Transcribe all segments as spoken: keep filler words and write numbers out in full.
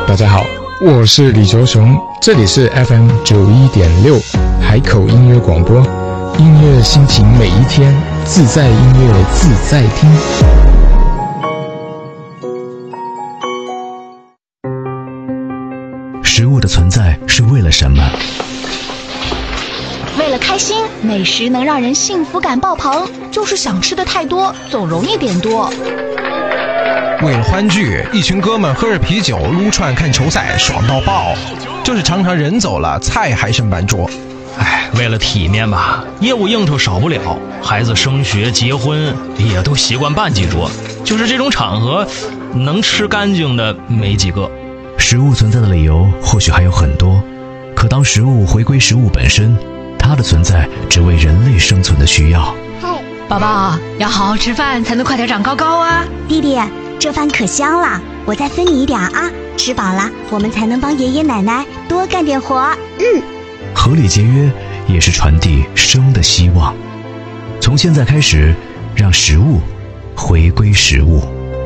大家好，我是李卓雄，这里是 F M 九一点六海口音乐广播，音乐心情每一天，自在音乐自在听。 食物的存在是为了什么？ 为了开心，美食能让人幸福感爆棚，就是想吃的太多，总容易点多。 为了欢聚，一群哥们喝着啤酒撸串看球赛，爽到爆。就是常常人走了，菜还剩半桌。 哎，为了体面吧，业务应酬少不了，孩子升学结婚也都习惯办几桌。就是这种场合，能吃干净的没几个。 食物存在的理由或许还有很多，可当食物回归食物本身，它的存在只为人类生存的需要。 宝宝，要好好吃饭才能快点长高高啊！ 弟弟，这饭可香了，我再分你一点啊！吃饱了，我们才能帮爷爷奶奶多干点活。嗯， 合理节约也是传递生的希望。从现在开始，让食物回归食物。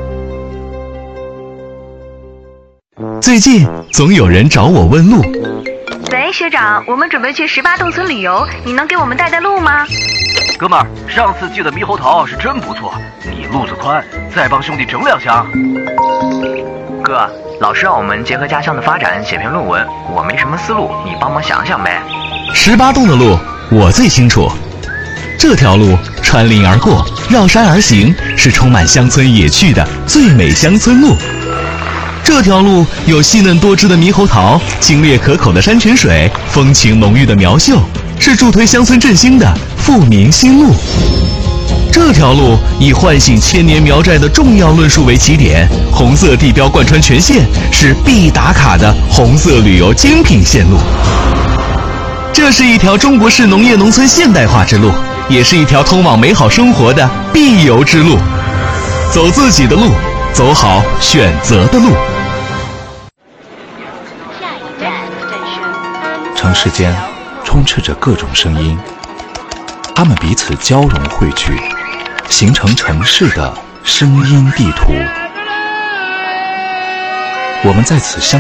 最近总有人找我问路。 喂，学长，我们准备去十八洞村旅游，你能给我们带带路吗？ 哥们儿，上次寄的猕猴桃是真不错，你路子宽，再帮兄弟整两箱。 哥，老师让我们结合家乡的发展写篇论文，我没什么思路，你帮忙想想呗。 十八洞的路我最清楚，这条路穿林而过，绕山而行，是充满乡村野趣的最美乡村路。这条路有细嫩多汁的猕猴桃，清冽可口的山泉水，风情浓郁的苗秀，是助推乡村振兴的富民新路。这条路以唤醒千年苗寨的重要论述为起点，红色地标贯穿全线，是必打卡的红色旅游精品线路。这是一条中国式农业农村现代化之路，也是一条通往美好生活的必游之路。走自己的路，走好选择的路。 城市间充斥着各种声音，它们彼此交融汇聚，形成城市的声音地图。我们在此相